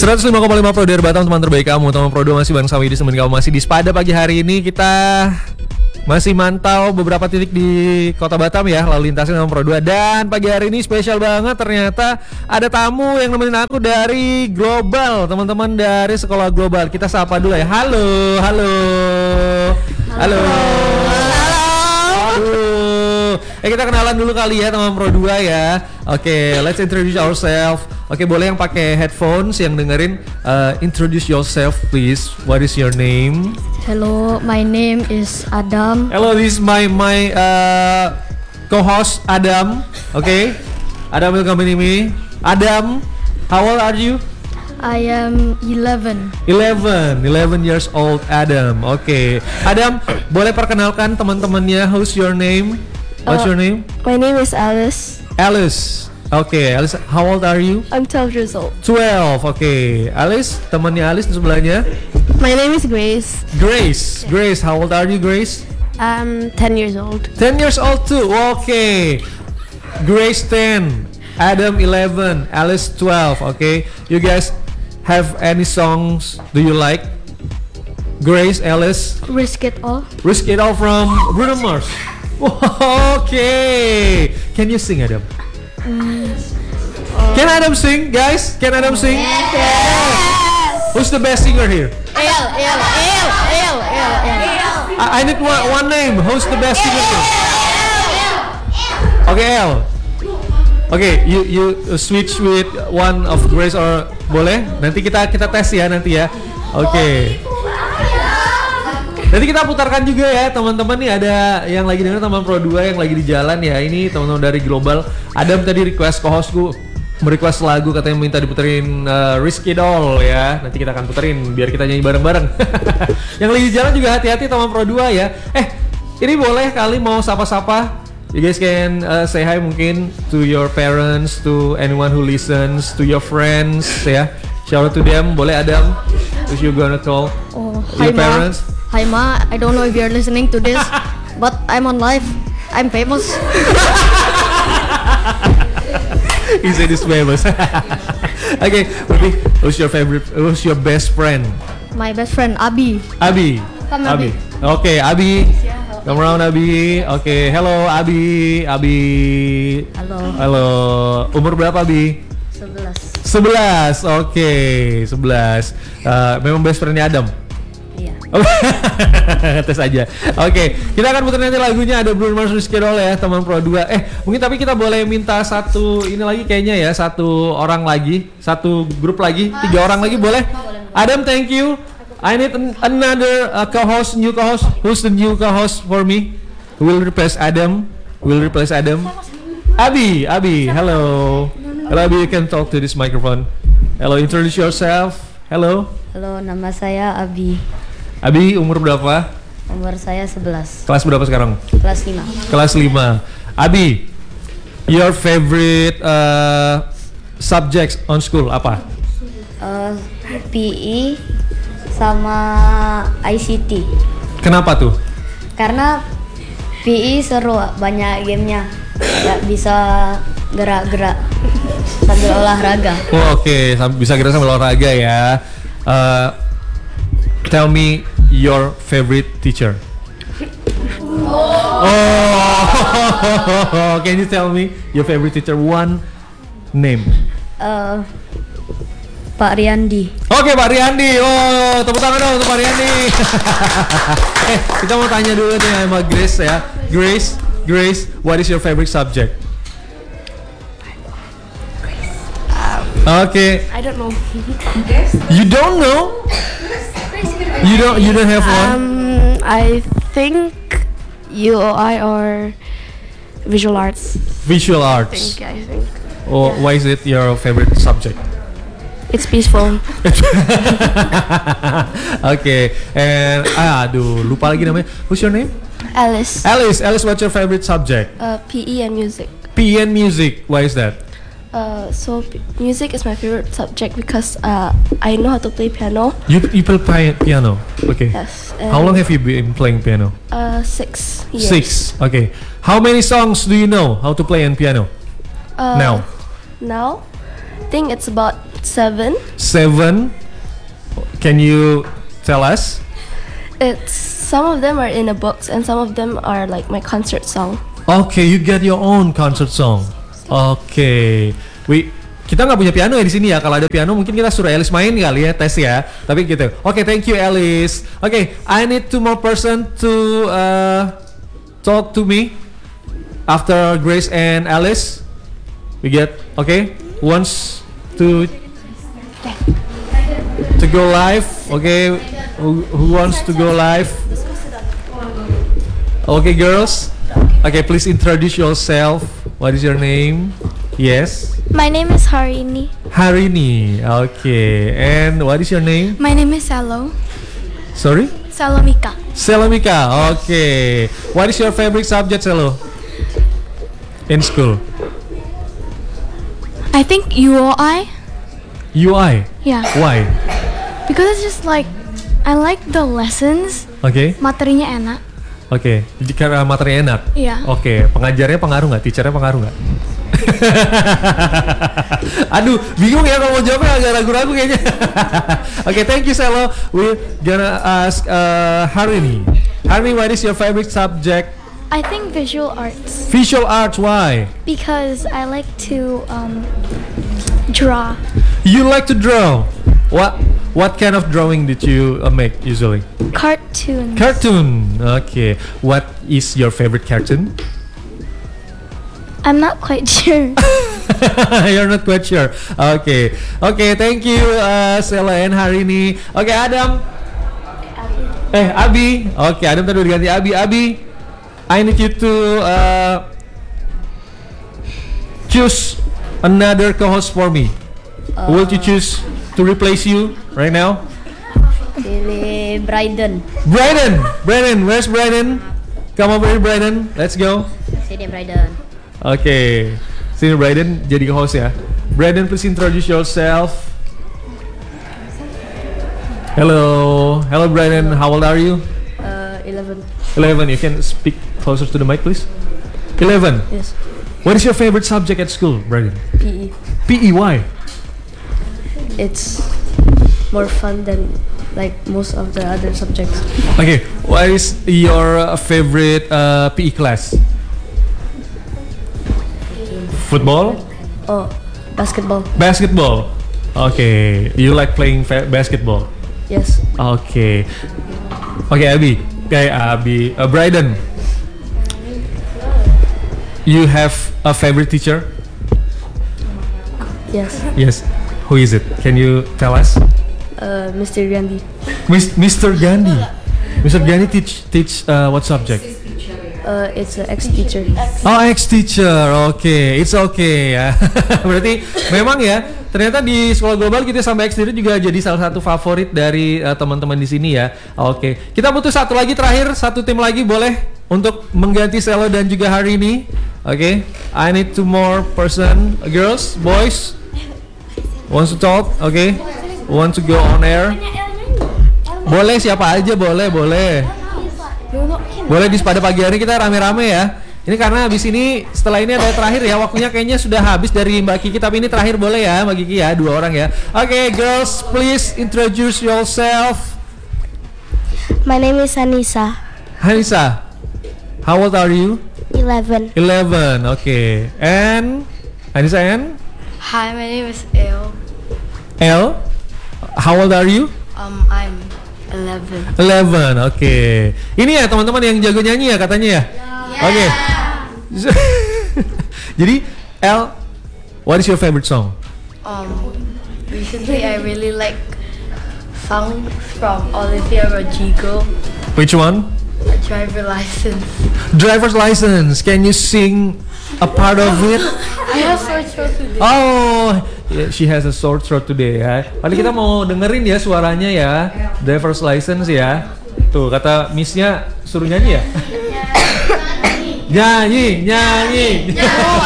105,5 Pro dari Batam, teman terbaik kamu. Teman Pro 2 masih bareng sama Widis, teman kamu masih di Spada. Pagi hari ini kita masih mantau beberapa titik di Kota Batam ya, lalu lintasnya sama Pro 2. Dan pagi hari ini spesial banget, ternyata ada tamu yang nemenin aku dari Global, teman-teman dari Sekolah Global. Kita sapa dulu ya. Halo, halo. Halo. Kita kenalan dulu kali ya teman Pro 2 ya. Oke, let's introduce ourselves. Oke, boleh yang pakai headphones yang dengerin, introduce yourself please. What is your name? Hello, my name is Adam. Hello, this is my co-host Adam. Okay, Adam will accompany me. Adam, how old are you? I am 11. 11 years old Adam. Oke, Adam, boleh perkenalkan teman-temannya. Who's your name? What's your name? My name is Alice. Alice. Okay, Alice, how old are you? I'm 12 years old. 12. Okay, Alice, temannya Alice di sebelahnya. My name is Grace. Grace, how old are you, Grace? I'm 10 years old. 10 years old too. Okay. Grace 10, Adam 11, Alice 12. Okay. You guys have any songs do you like? Grace, Alice? Risk It All. Risk It All from Bruno Mars. Okay. Can you sing, Adam? Can Adam sing, guys? Can Adam sing? Yes. Who's the best singer here? El. I need one name. Who's the best singer here? Okay, El. Okay, you switch with one of Grace or boleh? Nanti kita tes ya nanti ya. Oke. Nanti kita putarkan juga ya teman-teman, nih ada yang lagi denger teman Pro 2 yang lagi di jalan ya. Ini teman-teman dari Global. Adam tadi request co-hostku merequest lagu, katanya minta diputerin Risk It All ya. Nanti kita akan puterin biar kita nyanyi bareng-bareng. Yang lagi di jalan juga hati-hati teman Pro 2 ya. Ini boleh kali mau sapa-sapa. You guys can say hi mungkin to your parents, to anyone who listens, to your friends ya. Shout out to them. Boleh Adam? Who's you gonna call? Hi your parents? Ma. Hi Ma, I don't know if you're listening to this, but I'm on live. I'm famous. He said he's famous. Okay, who's your best friend? My best friend Abi. Abi. Come Abi. Okay, Abi. Come around Abi. Okay, hello Abi. Halo. Umur berapa Abi? 11. Okay, 11. Memang best friendnya Adam. Iya. Tes aja. Oke, kita akan putar nanti lagunya, ada Bruno Mars Risk It All ya teman Pro 2. Mungkin tapi kita boleh minta satu ini lagi kayaknya ya, satu orang lagi, satu grup lagi, 3 orang lagi boleh? Adam, thank you. I need another new co-host. Who's the new co-host for me? Who will replace Adam? Abi. Hello. Hello Abi, you can talk to this microphone. Hello, introduce yourself. Hello, Nama saya Abi. Abi, umur berapa? Umur saya 11. Kelas berapa sekarang? Kelas 5. Kelas 5. Abi, your favorite subjects on school apa? PE sama ICT. Kenapa tuh? Karena PE seru, banyak gamenya. Bisa gerak-gerak sambil olahraga. Oke, bisa gerak sambil olahraga ya. Tell me your favorite teacher. Can you tell me your favorite teacher? One name. Pak Riyandi. Oke, Pak Riyandi. Tepuk tangan dong untuk Pak Riyandi. Kita mau tanya dulu nih sama Grace ya. Grace, what is your favorite subject? Okay. I don't know. You don't know? You don't have one? I think UI or visual arts. Visual arts. I think. Why is it your favorite subject? It's peaceful. Okay. And lupa lagi namanya. Who's your name? Alice. Alice, what's your favorite subject? PE and music. PE and music. Why is that? Music is my favorite subject because I know how to play piano. You play piano. Okay. Yes. How long have you been playing piano? 6 years. 6. Okay. How many songs do you know how to play on piano? Now. think it's about 7. 7. Can you tell us? It's some of them are in a books and some of them are like my concert song. Okay, you get your own concert song. Okay, kita nggak punya piano ya di sini ya. Kalau ada piano mungkin kita suruh Alice main kali ya, tes ya. Tapi gitu. Okay, thank you Alice. Okay, I need 2 more person to talk to me after Grace and Alice. We get okay. Wants to go live. Okay, who wants to go live? Okay, girls. Okay, please introduce yourself. What is your name? Yes. My name is Harini. Harini. Okay. And what is your name? My name is Salo. Sorry? Salomika. Salomika. Okay. What is your favorite subject, Salo? In school? I think UI. UI. Yeah. Why? Because it's just like I like the lessons. Okay. Materinya enak. Oke. Karena materi enak. Iya. Oke. Pengajarnya pengaruh nggak? Teachernya pengaruh nggak? Aduh, bingung ya kalau mau jawabnya agak ragu-ragu kayaknya. Oke, thank you Salo. We're gonna ask Harini. Harini, what is your favorite subject? I think visual arts. Visual arts, why? Because I like to draw. You like to draw. What kind of drawing did you make usually? Cartoons. Cartoon. Okay. What is your favorite cartoon? I'm not quite sure. You're not quite sure. Okay. Okay, thank you Sela and Harini. Okay, Adam. Abi. Okay, Adam tadi udah diganti Abi. Abi, I need you to choose another co-host for me. Who will you choose to replace you right now? Pilih Bryden. Brandon, where's Brandon? Come over here, Brandon. Let's go. Sini Bryden. Okay, sini Brandon jadi host ya. Brandon, please introduce yourself. Hello Brandon. How old are you? 11. 11. You can speak closer to the mic, please. 11. Yes. What is your favorite subject at school, Brandon? PE. PE. Why? It's more fun than like most of the other subjects. Okay, what is your favorite PE class? Football? Oh, basketball. Basketball. Okay, you like playing basketball? Yes. Okay. Okay, Abi. Bryden. You have a favorite teacher? Yes. Yes. Who is it? Can you tell us? Mr. Gandhi. Mr. Gandhi. Mr. Gandhi teach what subject? It's an ex-teacher. Oh, ex-teacher. Okay, it's okay ya. Berarti memang ya, ternyata di sekolah global kita sampai ex-teacher juga jadi salah satu favorit dari teman-teman di sini ya. Oke, kita butuh satu lagi terakhir, satu tim lagi boleh untuk mengganti Selo dan juga Harini. Oke, I need 2 more person, girls, boys. Wants to talk? Okay. Want to go on air? Boleh, siapa aja boleh. Boleh pada pagi hari kita rame-rame ya. Ini karena habis ini setelah ini ada terakhir ya, waktunya kayaknya sudah habis dari Mbak Kiki, tapi ini terakhir boleh ya Mbak Kiki ya, 2 orang ya. Okay, girls, please introduce yourself. My name is Anissa. Hanisa, how old are you? 11. 11. Okay. And Hanisa and Hi, my name is El. L. How old are you? I'm 11. 11, oke. Ini ya teman-teman yang jago nyanyi ya katanya ya? Oke. Jadi, L, what is your favorite song? Recently I really like songs from Olivia Rodrigo, Which one? Driver License. Driver's License. Can you sing a part of it? I have sore throat today. Oh, yeah, she has a sore throat today ya. Paling kita mau dengerin ya suaranya ya. Driver's License ya. Tuh kata Missnya suruh nyanyi ya. Nyanyi.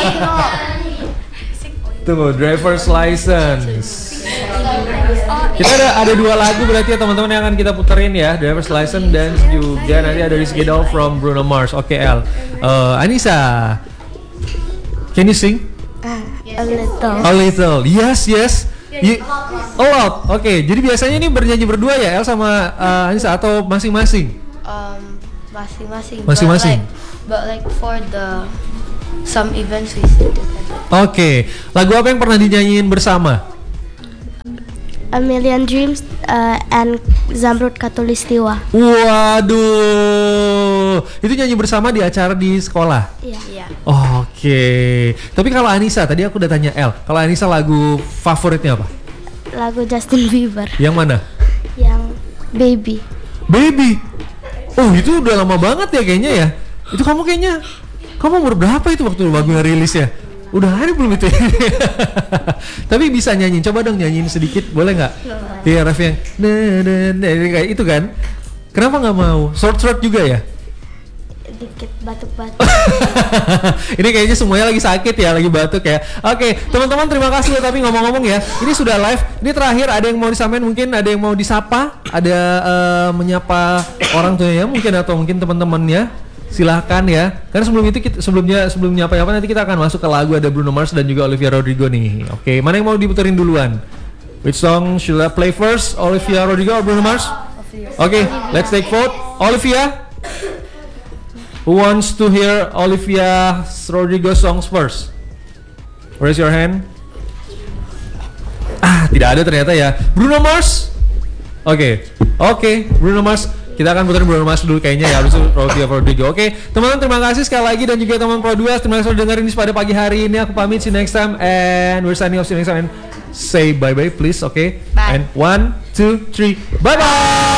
Tunggu, Driver's License. Kita ada 2 lagu berarti ya teman-teman yang akan kita puterin ya, Driver's License dan juga nanti ada Risky Doll from Bruno Mars. Oke, L. Anissa, can you sing? A little. A little. Yes. A lot. Oke, jadi biasanya ini bernyanyi berdua ya, El sama Anissa atau masing-masing? Masing-masing. Masing-masing. But like for some events we sing together. Oke, lagu apa yang pernah dinyanyiin bersama? A Million Dreams and Zamrud Khatulistiwa. Waduh, itu nyanyi bersama di acara di sekolah? Iya. Oke, tapi kalau Anissa, tadi aku udah tanya El, kalau Anissa lagu favoritnya apa? Lagu Justin Bieber. Yang mana? Yang Baby. Baby. Oh, itu udah lama banget ya kayaknya ya. Itu kamu umur berapa itu waktu lagunya rilis ya? Udah ada belum itu? Tapi bisa nyanyiin, coba dong nyanyiin sedikit, boleh nggak? Iya, ref yang kayak itu kan? Kenapa nggak mau? Short juga ya? Dikit batuk-batuk. Ini kayaknya semuanya lagi sakit ya, lagi batuk ya. Oke, teman-teman terima kasih ya. Tapi ngomong-ngomong ya, ini sudah live. Ini terakhir, ada yang mau disampaikan, mungkin ada yang mau disapa, ada menyapa orang tuanya mungkin, atau mungkin teman-temannya. Silahkan ya. Karena sebelum itu sebelum nyapa-nyapa nanti kita akan masuk ke lagu, ada Bruno Mars dan juga Olivia Rodrigo nih. Oke, mana yang mau diputerin duluan? Which song should I play first? Olivia Rodrigo or Bruno Mars? Oke, let's take vote. Olivia? Who wants to hear Olivia Rodrigo songs first? Raise your hand. Tidak ada ternyata ya. Bruno Mars? Oke, Bruno Mars. Kita akan putar Bruno Mars dulu kayaknya ya, habis itu Olivia Rodrigo. Oke, teman-teman terima kasih sekali lagi, dan juga teman Pro 2, terima kasih sudah dengerin ini pada pagi hari ini. Aku pamit, see you next time, and we're signing off, see you next time, and say bye-bye please, okay? Bye. And 1, 2, 3, bye-bye!